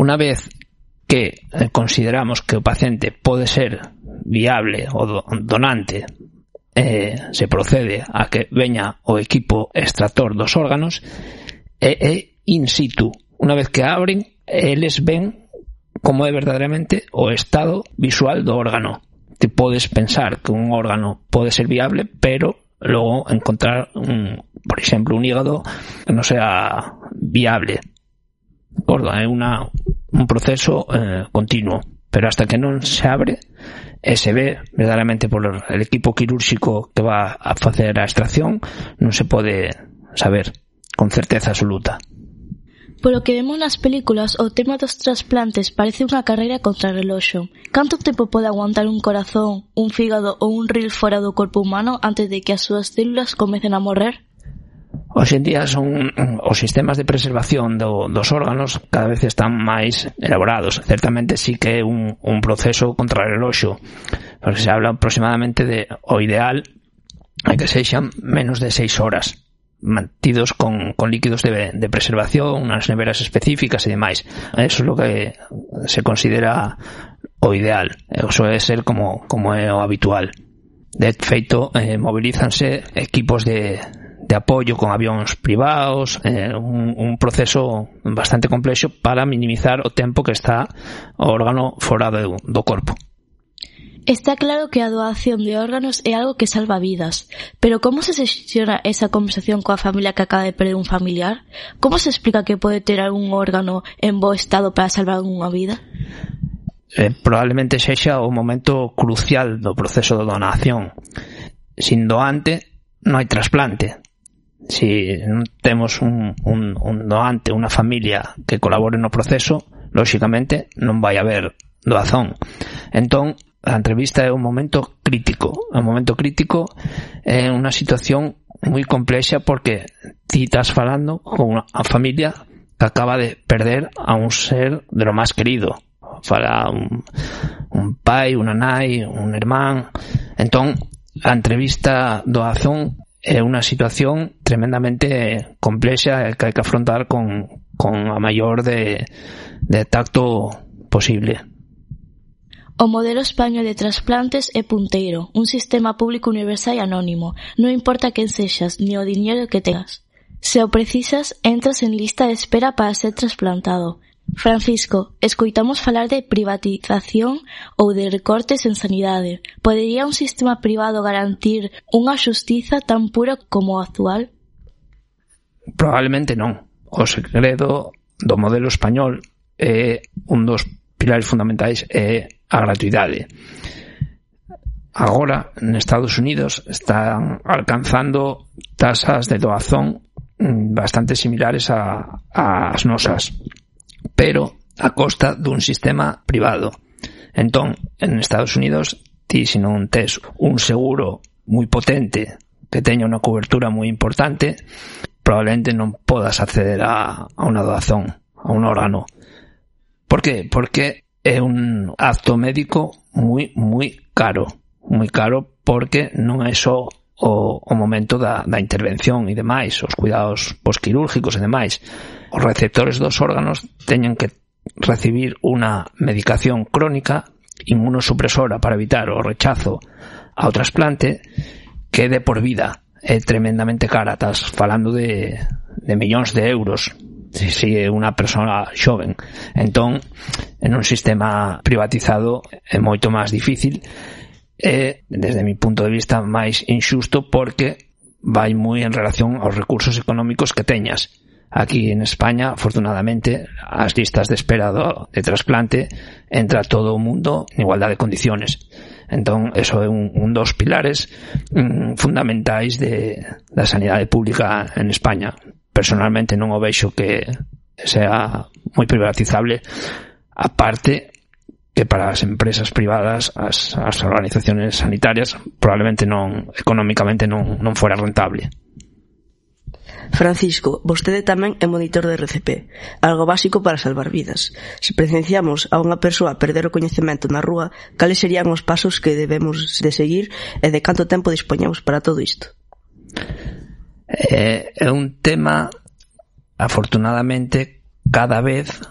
Unha vez que consideramos que o paciente pode ser viable o donante, se procede a que veña o equipo extractor dos órganos e in situ. Unha vez que abren, eles ven como é verdadeiramente o estado visual do órgano. Te podes pensar que un órgano pode ser viable, pero logo encontrar, por exemplo, un hígado que non sea viable. É un proceso continuo, pero hasta que non se abre e se ve verdadeiramente por el equipo quirúrxico que va a facer a extracción, non se pode saber con certeza absoluta. Polo que vemos nas películas, o tema dos trasplantes parece unha carreira contra reloxo. Canto tempo pode aguantar un corazón, un fígado ou un ril fora do corpo humano antes de que as súas células comecen a morrer? Hoxe en día son os sistemas de preservación dos órganos cada vez están máis elaborados. Certamente sí que é un proceso contra reloxo, porque se habla aproximadamente de o ideal é que sexan menos de 6 horas mantidos con líquidos de preservación, unas neveras específicas e demais. Eso é o que se considera o ideal. Eso é ser como é o habitual. De feito, mobilízanse equipos de apoio con avións privados, un proceso bastante complexo para minimizar o tempo que está o órgano fora do corpo. Está claro que a doación de órganos é algo que salva vidas, pero como se xestiona esa conversación coa familia que acaba de perder un familiar? Como se explica que pode ter algún órgano en bo estado para salvar unha vida? Probablemente sexa o momento crucial do proceso de donación. Sin doante non hai trasplante. Si non temos un doante, unha familia que colabore no proceso, lóxicamente non vai haber doazón. Entón, a entrevista é un momento crítico. Un momento crítico é unha situación moi complexa porque ti estás falando con unha familia que acaba de perder a un ser de lo máis querido. Fala un pai, unha nai, un irmán. Entón, a entrevista doazón é unha situación tremendamente complexa que hai que afrontar con a maior de tacto posible. O modelo español de trasplantes é punteiro, un sistema público universal e anónimo. Non importa quen sexas, ni o diñeiro que tengas. Se o precisas, entras en lista de espera para ser trasplantado. Francisco, escoitamos falar de privatización ou de recortes en sanidade. Podería un sistema privado garantir unha xustiza tan pura como o actual? Probablemente non. O segredo do modelo español é un dos pilares fundamentais é a gratuidade. Agora, en Estados Unidos, están alcanzando tasas de doazón bastante similares ás nosas, pero a costa dun sistema privado. Entón, en Estados Unidos, ti se non tes un seguro moi potente que teña unha cobertura moi importante, probablemente non podas acceder a unha doazón, a un órgano. Por qué? Porque é un acto médico moi caro porque non é só o momento da intervención e demais, os cuidados posquirúrgicos e demais. Os receptores dos órganos teñen que recibir unha medicación crónica inmunosupresora para evitar o rechazo ao trasplante que é de por vida. É tremendamente cara, estás falando de millóns de euros si é unha persona xoven. Entón, en un sistema privatizado é moito máis difícil e, desde mi punto de vista, máis injusto porque vai moi en relación aos recursos económicos que teñas. Aquí en España, afortunadamente, as listas de espera de trasplante entra todo o mundo en igualdade de condiciones. Entón, eso é un dos pilares fundamentais da sanidade pública en España. Personalmente non o vexo que sea moi privatizable, aparte que para as empresas privadas, as organizaciones sanitarias, probablemente económicamente non fora rentable. Francisco, vostede tamén é monitor de RCP, algo básico para salvar vidas. Se presenciamos a unha persoa perder o coñecemento na rúa, cales serían os pasos que debemos de seguir e de canto tempo dispoñemos para todo isto? É un tema, afortunadamente, cada vez